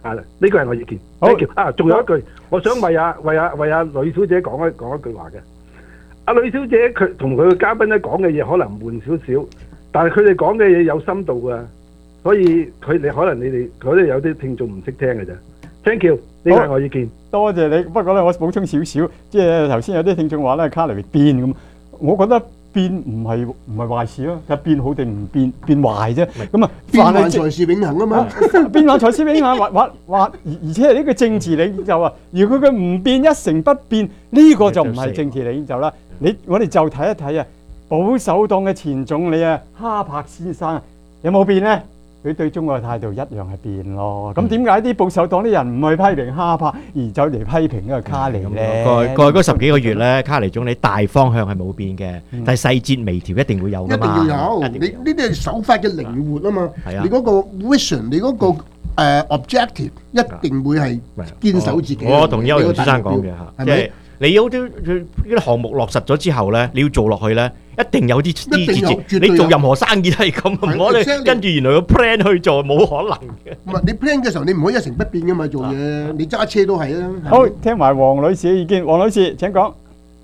係啦，呢個係我意見。 好 Thank you 啊，仲有一句，我想為阿呂小姐講一句話嘅。阿呂小姐佢同佢嘅嘉賓咧講嘅嘢可能悶少少，但係佢哋講嘅嘢有深度㗎，所以可能你哋有啲聽眾唔識聽嘅啫。Thank you，呢個係我意見。 多謝你。不過咧，我補充少少，即係頭先有啲聽眾話咧，卡尼變咁，我覺得變唔係壞事咯，係變好定唔變壞啫。咁啊， 變幻才是永恆啊嘛。 變幻才是永恆，而且係呢個政治領袖啊。如果佢唔變，一成不變，呢個就唔係政治領袖啦。我哋就睇一睇啊，保守黨嘅前總理啊，哈柏先生有冇變呢？佢對中國嘅態度一樣係變咯。咁點解啲保守黨啲人唔去批評哈柏，而走嚟批評呢個卡尼咧？ 過去嗰10幾個月咧，卡尼總理大方向係冇變嘅，但係細節微調一定會有㗎嘛。 一定要有，你呢啲係手法嘅靈活啊嘛。你嗰個 vision， 你嗰個objective 一定會係堅守自己。 我同邱陽先生講嘅嚇，即係你有啲項目落實咗之後咧，你要做落去咧，一定有啲節。你做任何生意都係咁，唔可以跟住原來個 plan 去做，冇可能嘅。 唔係你 plan 嘅時候，你唔可以一成不變噶嘛，做嘢。你揸車都係啊。 好，聽埋黃女士嘅意見。黃女士請講。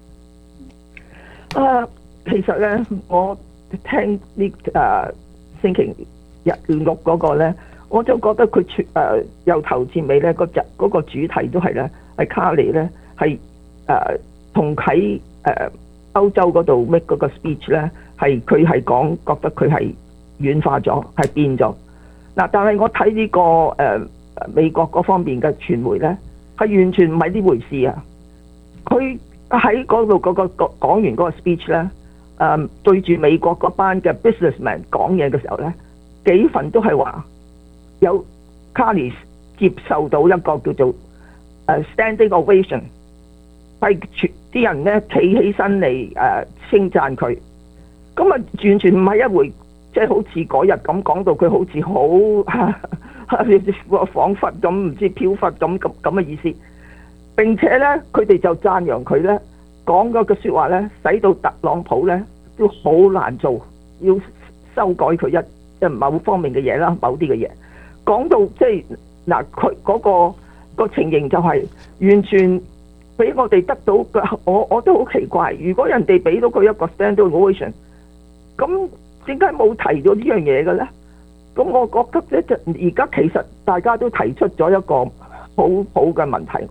其實咧，我聽呢星期日錄嗰個咧，我就覺得佢由頭至尾咧，嗰個主題都係咧，係卡尼咧係同喺歐洲嗰度 make 嗰個 speech 咧，係佢係講覺得佢係軟化咗，係變咗。嗱，但係我睇呢個美國嗰方面嘅傳媒咧，係完全唔係呢回事啊！佢喺嗰度嗰個講完嗰個 speech 咧，對住美國嗰班嘅 businessman 講嘢嘅時候咧，幾份都係話有卡尼接受到一個叫做standing ovation， 係啲人咧企起身嚟稱讚佢，咁啊完全唔係一回，即係好似嗰日咁講到佢好似好彷彿咁唔知飄忽咁嘅意思。並且咧，佢哋就讚揚佢咧講嗰句説話咧，使到特朗普咧都好難做，要修改佢一某方面嘅嘢啦，某啲嘅嘢。講到即係嗱，佢嗰個情形就係完全俾我哋得到嘅，我都好奇怪。如果人哋俾到佢一個 standing ovation， 咁點解冇提到呢樣嘢嘅咧？咁我覺得咧，就而家其實大家都提出咗一個好好嘅問題。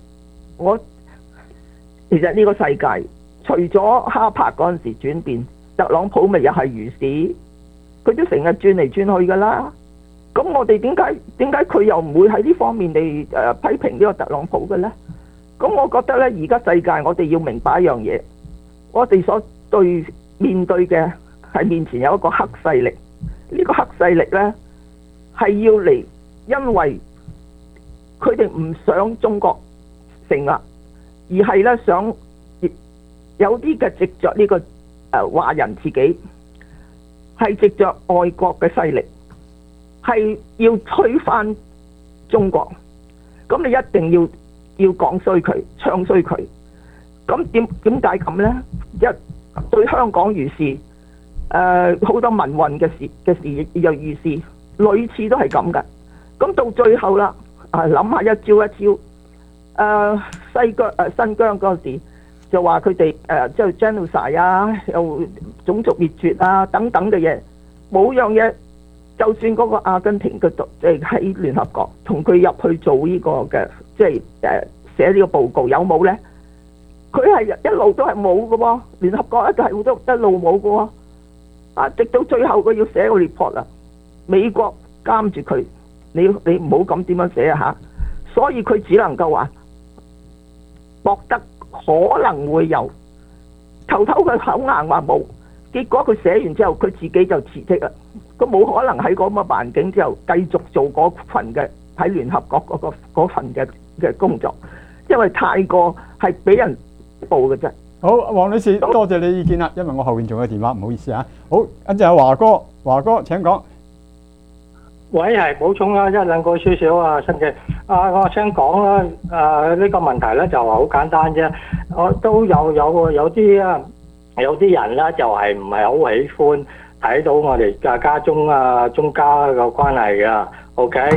其實呢個世界除咗哈柏嗰陣時轉變，特朗普咪又係如是，佢都成日轉嚟轉去噶啦。咁我哋點解佢又唔會喺呢方面嚟批評呢個特朗普嘅咧？咁我覺得咧，而家世界我哋要明白一樣嘢，我哋所面對嘅係面前有一個黑勢力，呢個黑勢力咧係要嚟，因為佢哋唔想中國成立，而係咧想有啲嘅藉着呢個華人自己係藉着外國嘅勢力係要推翻中國，咁你一定要講衰佢，唱衰佢。咁點解咁呢？對香港如是，好多民運嘅事又如是，類似都係咁嘅。咁到最後啦，諗下一招一招。新疆嗰陣時就話佢哋即係 genocide 啊，又種族滅絕啊等等嘅嘢，冇樣嘢。就算嗰個阿根廷嘅即係喺聯合國同佢入去做呢個嘅，即係寫呢個報告有冇咧？佢係一路都係冇嘅喎，聯合國一路冇嘅喎。直到最後佢要寫個 report 啦，美國監住佢，你唔好咁點樣寫啊嚇！所以佢只能夠話覺得可能會有，頭佢口硬話冇，結果佢寫完之後佢自己就辭職啦。佢冇可能喺嗰個環境之後繼續做嗰份嘅喺聯合國嗰份嘅工作，因為太過係俾人報嘅啫。 好，黃女士，多謝你意見啦，因為我後面仲有電話，唔好意思啊。好，跟住阿華哥請講。 喂，係補充啦，一兩個少少啊，新嘅我想講啦，呢個問題咧就係好簡單啫。我都有啲人咧就係唔係好喜歡睇到我哋家中家嘅關係噶，OK。